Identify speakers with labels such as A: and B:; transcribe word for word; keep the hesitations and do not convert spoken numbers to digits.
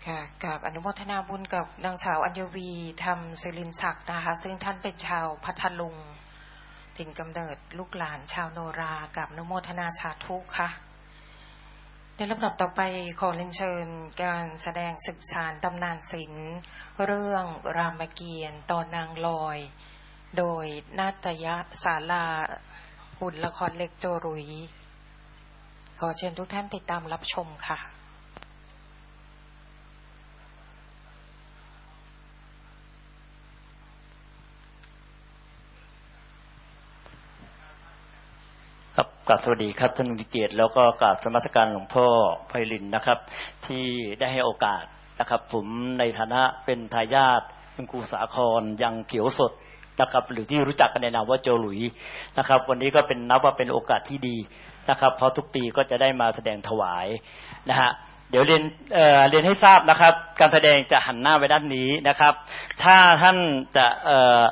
A: ค่ะกับอนุโมทนาบุญกับนางสาวอัญวีธรรมศิรินศักดิ์นะคะซึ่งท่านเป็นชาวพัทลุงถิ่นกำเนิดลูกหลานชาวโนรากับอนุโมทนาสาธุค่ะในลำดับต่อไปขอเรียนเชิญการแสดงสืบสานตำนานศิลป์เรื่องรามเกียรติ์ตอนนางลอยโดยนาฏยศาลาหุ่นละครเล็กโจรุยขอเชิญทุกท่านติดตามรับชมค่ะ
B: ครับกราบสวัสดีครับท่านวิเกียรติแล้วก็กราบนมัสการหลวงพ่อไพลินนะครับที่ได้ให้โอกาสนะครับผมในฐานะเป็นทายาทเป็นครูสาครยังเขียวสดนะครับหรือที่รู้จักกันในนามว่าโจหลุยนะครับวันนี้ก็เป็นนับว่าเป็นโอกาสที่ดีนะครับเพราะทุกปีก็จะได้มาแสดงถวายนะฮะเดี๋ยวเรียนเอ่อเรียนให้ทราบนะครับการแสดงจะหันหน้าไปด้านนี้นะครับถ้าท่านจะเอ่อ